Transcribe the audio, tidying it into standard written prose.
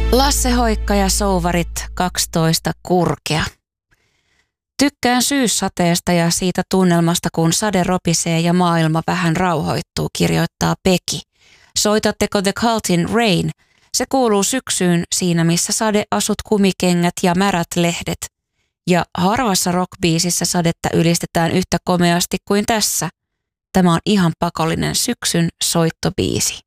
Lasse Hoikka ja Souvarit 12 kurkea. Tykkään syyssateesta ja siitä tunnelmasta, kun sade ropisee ja maailma vähän rauhoittuu, kirjoittaa Peki. Soitatteko The Cultin Rain? Se kuuluu syksyyn siinä, missä sadeasut, kumikengät ja märät lehdet. Ja harvassa rockbiisissä sadetta ylistetään yhtä komeasti kuin tässä. Tämä on ihan pakollinen syksyn soittobiisi.